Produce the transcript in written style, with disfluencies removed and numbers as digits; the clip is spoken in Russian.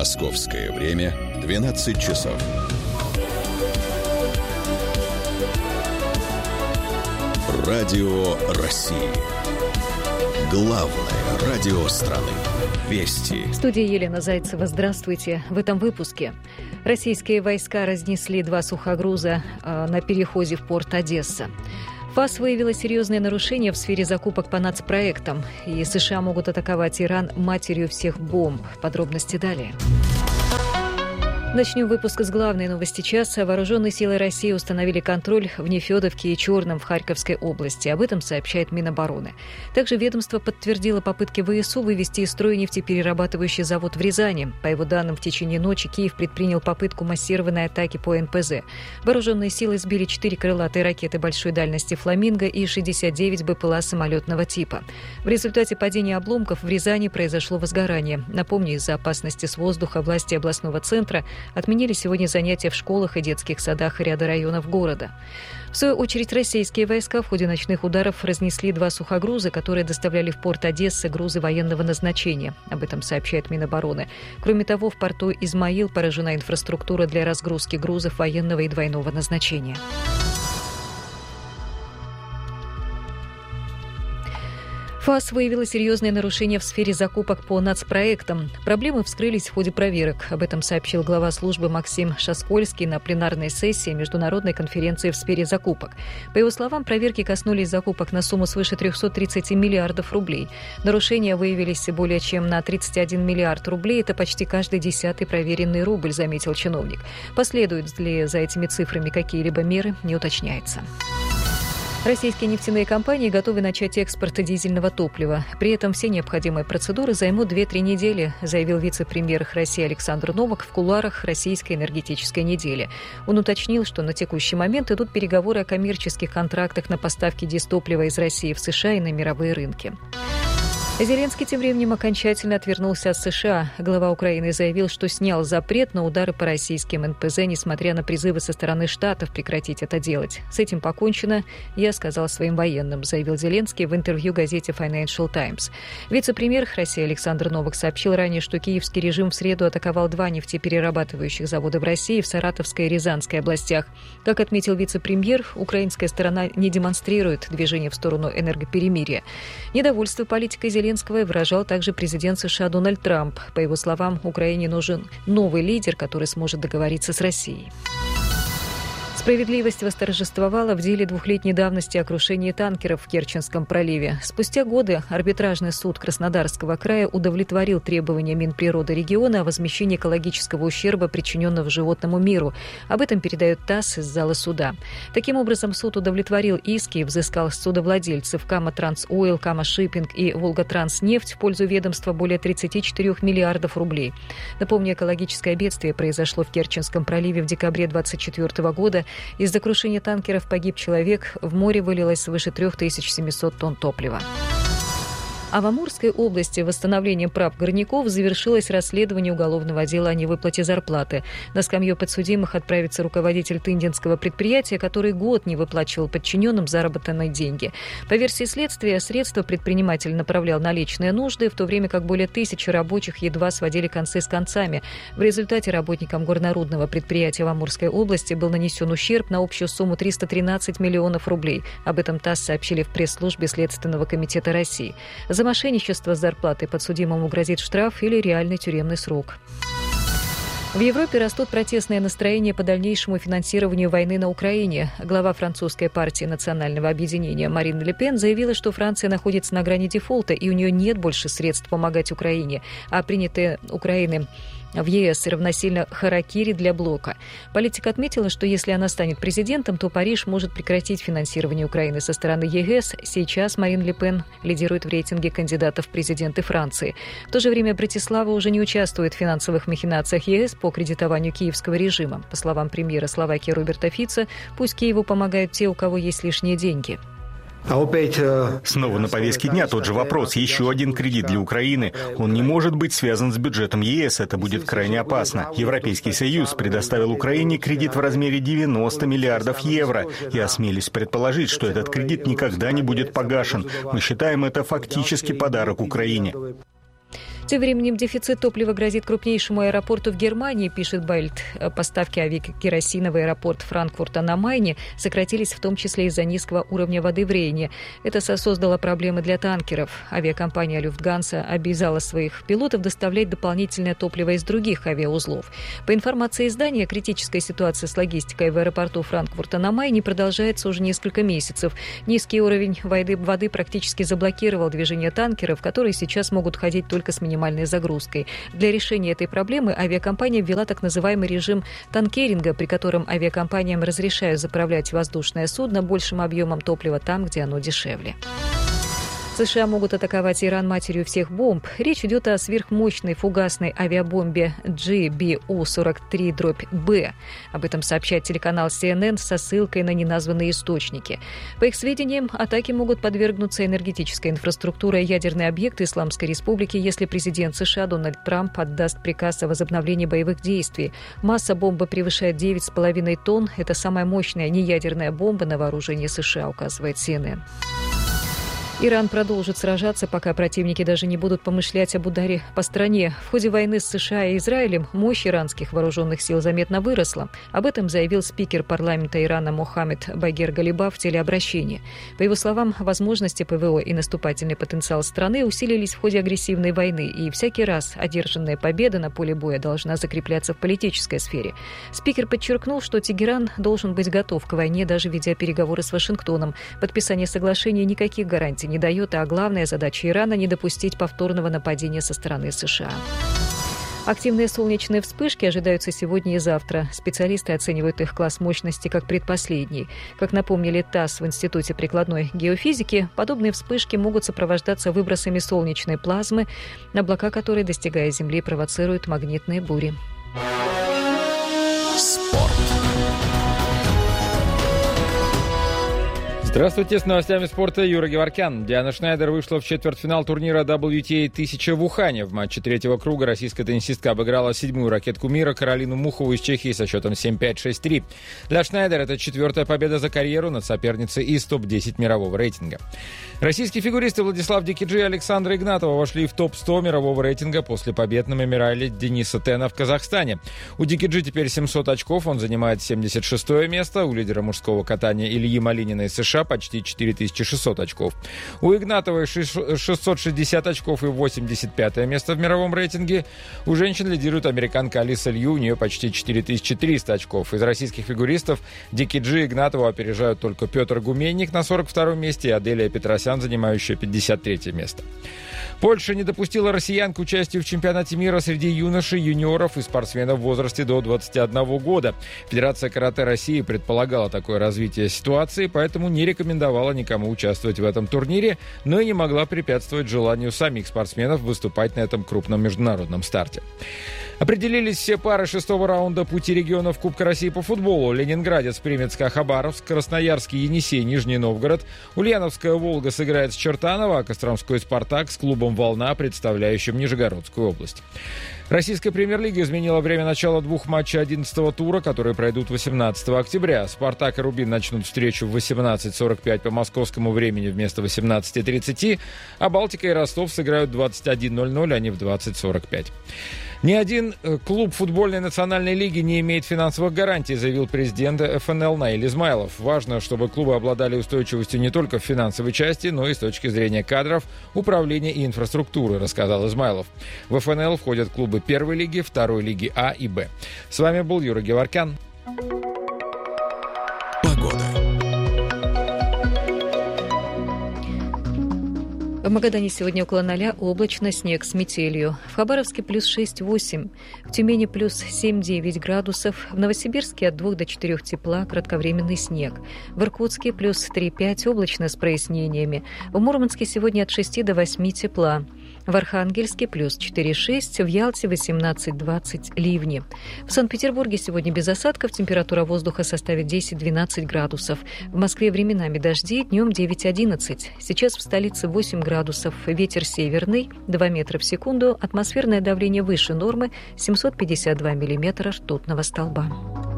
Московское время 12 часов. Радио России. Главное радио страны. Вести. В студии Елена Зайцева. Здравствуйте. В этом выпуске. Российские войска разнесли 2 сухогруза на переходе в порт Одесса. ФАС выявила серьезные нарушения в сфере закупок по нацпроектам. И США могут атаковать Иран матерью всех бомб. Подробности далее. Начнем выпуск с главной новости часа. Вооруженные силы России установили контроль в Нефедовке и Черном в Харьковской области. Об этом сообщает Минобороны. Также ведомство подтвердило попытки ВСУ вывести из строя нефтеперерабатывающий завод в Рязани. По его данным, в течение ночи Киев предпринял попытку массированной атаки по НПЗ. Вооруженные силы сбили 4 крылатые ракеты большой дальности «Фламинго» и 69 БПЛА самолетного типа. В результате падения обломков в Рязани произошло возгорание. Напомню, из-за опасности с воздуха власти областного центра отменили сегодня занятия в школах и детских садах ряда районов города. В свою очередь, российские войска в ходе ночных ударов разнесли 2 сухогруза, которые доставляли в порт Одессы грузы военного назначения. Об этом сообщает Минобороны. Кроме того, в порту Измаил поражена инфраструктура для разгрузки грузов военного и двойного назначения. ФАС выявила серьезные нарушения в сфере закупок по нацпроектам. Проблемы вскрылись в ходе проверок. Об этом сообщил глава службы Максим Шаскольский на пленарной сессии Международной конференции в сфере закупок. По его словам, проверки коснулись закупок на сумму свыше 330 миллиардов рублей. Нарушения выявились более чем на 31 миллиард рублей. Это почти каждый 10-й проверенный рубль, заметил чиновник. Последуют ли за этими цифрами какие-либо меры, не уточняется. Российские нефтяные компании готовы начать экспорт дизельного топлива. При этом все необходимые процедуры займут 2-3 недели, заявил вице-премьер России Александр Новак в кулуарах Российской энергетической недели. Он уточнил, что на текущий момент идут переговоры о коммерческих контрактах на поставки дистоплива из России в США и на мировые рынки. Зеленский тем временем окончательно отвернулся от США. Глава Украины заявил, что снял запрет на удары по российским НПЗ, несмотря на призывы со стороны Штатов прекратить это делать. «С этим покончено, я сказал своим военным», заявил Зеленский в интервью газете Financial Times. Вице-премьер России Александр Новак сообщил ранее, что киевский режим в среду атаковал 2 нефтеперерабатывающих завода в России в Саратовской и Рязанской областях. Как отметил вице-премьер, украинская сторона не демонстрирует движение в сторону энергоперемирия. Недовольство политикой Зеленского выражал также президент США Дональд Трамп. По его словам, Украине нужен новый лидер, который сможет договориться с Россией. Справедливость восторжествовала в деле 2-летней давности о крушении танкеров в Керченском проливе. Спустя годы арбитражный суд Краснодарского края удовлетворил требования Минприроды региона о возмещении экологического ущерба, причиненного животному миру. Об этом передает ТАСС из зала суда. Таким образом, суд удовлетворил иски и взыскал с судовладельцев Кама Трансойл, Кама Шиппинг и Волготранснефть в пользу ведомства более 34 миллиардов рублей. Напомню, экологическое бедствие произошло в Керченском проливе в декабре 2024 года. Из-за крушения танкеров погиб человек, в море вылилось свыше 3700 тонн топлива. А в Амурской области восстановлением прав горняков завершилось расследование уголовного дела о невыплате зарплаты. На скамью подсудимых отправится руководитель тындинского предприятия, который год не выплачивал подчиненным заработанные деньги. По версии следствия, средства предприниматель направлял на личные нужды, в то время как более 1000 рабочих едва сводили концы с концами. В результате работникам горнорудного предприятия в Амурской области был нанесен ущерб на общую сумму 313 миллионов рублей. Об этом ТАСС сообщили в пресс-службе Следственного комитета России. За мошенничество с зарплатой подсудимому грозит штраф или реальный тюремный срок. В Европе растут протестные настроения по дальнейшему финансированию войны на Украине. Глава французской партии национального объединения Марин Ле Пен заявила, что Франция находится на грани дефолта и у нее нет больше средств помогать Украине, а принятые Украиной в ЕС равносильно харакири для блока. Политик отметила, что если она станет президентом, то Париж может прекратить финансирование Украины со стороны ЕС. Сейчас Марин Ле Пен лидирует в рейтинге кандидатов в президенты Франции. В то же время Братислава уже не участвует в финансовых махинациях ЕС по кредитованию киевского режима. По словам премьера Словакии Роберта Фица, пусть Киеву помогают те, у кого есть лишние деньги. Снова на повестке дня тот же вопрос. Еще один кредит для Украины. Он не может быть связан с бюджетом ЕС. Это будет крайне опасно. Европейский Союз предоставил Украине кредит в размере 90 миллиардов евро. Я осмелюсь предположить, что этот кредит никогда не будет погашен. Мы считаем это фактически подарок Украине. Тем временем дефицит топлива грозит крупнейшему аэропорту в Германии, пишет Bild. Поставки авиакеросина в аэропорт Франкфурта на Майне сократились в том числе из-за низкого уровня воды в Рейне. Это создало проблемы для танкеров. Авиакомпания Люфтганза обязала своих пилотов доставлять дополнительное топливо из других авиаузлов. По информации издания, критическая ситуация с логистикой в аэропорту Франкфурта на Майне продолжается уже несколько месяцев. Низкий уровень воды практически заблокировал движение танкеров, которые сейчас могут ходить только с минимальной загрузкой. Для решения этой проблемы авиакомпания ввела так называемый режим танкеринга, при котором авиакомпаниям разрешают заправлять воздушное судно большим объемом топлива там, где оно дешевле. США могут атаковать Иран матерью всех бомб. Речь идет о сверхмощной фугасной авиабомбе GBU-43-B. Об этом сообщает телеканал CNN со ссылкой на неназванные источники. По их сведениям, атаке могут подвергнуться энергетическая инфраструктура и ядерные объекты Исламской Республики, если президент США Дональд Трамп отдаст приказ о возобновлении боевых действий. Масса бомбы превышает 9,5 тонн. Это самая мощная неядерная бомба на вооружении США, указывает CNN. Иран продолжит сражаться, пока противники даже не будут помышлять об ударе по стране. В ходе войны с США и Израилем мощь иранских вооруженных сил заметно выросла. Об этом заявил спикер парламента Ирана Мохаммед Багер Галибаф в телеобращении. По его словам, возможности ПВО и наступательный потенциал страны усилились в ходе агрессивной войны, и всякий раз одержанная победа на поле боя должна закрепляться в политической сфере. Спикер подчеркнул, что Тегеран должен быть готов к войне, даже ведя переговоры с Вашингтоном. Подписание соглашения никаких гарантий не дает, а главная задача Ирана – не допустить повторного нападения со стороны США. Активные солнечные вспышки ожидаются сегодня и завтра. Специалисты оценивают их класс мощности как предпоследний. Как напомнили ТАСС в Институте прикладной геофизики, подобные вспышки могут сопровождаться выбросами солнечной плазмы, облака которой, достигая Земли, провоцируют магнитные бури. Спорт. Здравствуйте, с новостями спорта Юра Геворкян. Диана Шнайдер вышла в четвертьфинал турнира WTA 1000 в Ухане. В матче третьего круга российская теннисистка обыграла 7-ю ракетку мира Каролину Мухову из Чехии со счетом 7-5, 6-3. Для Шнайдер это 4-я победа за карьеру над соперницей из топ-10 мирового рейтинга. Российские фигуристы Владислав Дикиджи и Александра Игнатова вошли в топ-100 мирового рейтинга после побед на мемориале Дениса Тена в Казахстане. У Дикиджи теперь 700 очков, он занимает 76-е место. У лидера мужского катания Ильи Малинина из США почти 4600 очков. У Игнатовой 660 очков и 85-е место в мировом рейтинге. У женщин лидирует американка Алиса Лью, у нее почти 4300 очков. Из российских фигуристов Дикиджи и Игнатову опережают только Петр Гуменник на 42-м месте и Аделия Петросян, занимающая 53-е место. Польша не допустила россиян к участию в чемпионате мира среди юношей, юниоров и спортсменов в возрасте до 21 года. Федерация карате России предполагала такое развитие ситуации, поэтому не рекомендовала никому участвовать в этом турнире, но и не могла препятствовать желанию самих спортсменов выступать на этом крупном международном старте. Определились все пары 6-го раунда пути регионов Кубка России по футболу. Ленинградец примет СКА Хабаровск, Красноярский Енисей, Нижний Новгород. Ульяновская Волга сыграет с Чертаново, а Костромской Спартак с клубом «Волна», представляющим Нижегородскую область. Российская премьер-лига изменила время начала двух матчей 11-го тура, которые пройдут 18 октября. «Спартак» и «Рубин» начнут встречу в 18:45 по московскому времени вместо 18:30, а «Балтика» и «Ростов» сыграют в 21:00, а не в 20:45. Ни один клуб футбольной национальной лиги не имеет финансовых гарантий, заявил президент ФНЛ Наиль Измайлов. Важно, чтобы клубы обладали устойчивостью не только в финансовой части, но и с точки зрения кадров, управления и инфраструктуры, рассказал Измайлов. В ФНЛ входят клубы первой лиги, второй лиги А и Б. С вами был Юра Геворкян. Погода. В Магадане сегодня около 0, облачно, снег с метелью. В Хабаровске плюс 6-8, в Тюмени плюс 7-9 градусов, в Новосибирске от 2 до 4 тепла, кратковременный снег. В Иркутске плюс 3-5, облачно с прояснениями. В Мурманске сегодня от 6 до 8 тепла. В Архангельске плюс 4-6, в Ялте 18-20 ливни. В Санкт-Петербурге сегодня без осадков, температура воздуха составит 10-12 градусов. В Москве временами дожди, днем 9-11. Сейчас в столице 8 градусов, ветер северный, 2 метра в секунду, атмосферное давление выше нормы, 752 миллиметра ртутного столба.